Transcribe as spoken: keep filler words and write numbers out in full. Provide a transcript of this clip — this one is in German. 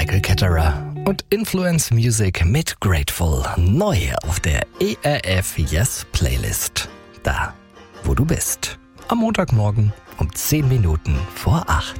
Michael Ketterer und Influence Music mit Grateful. Neu auf der E R F Yes Playlist. Da, wo du bist. Am Montagmorgen um zehn Minuten vor acht.